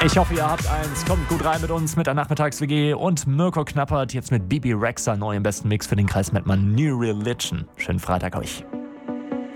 Ich hoffe, ihr habt eins. Kommt gut rein mit uns, mit der Nachmittags-WG und Mirko Knappert jetzt mit Bibi Rexha neu im besten Mix für den Kreis Mettmann, New Religion. Schönen Freitag euch.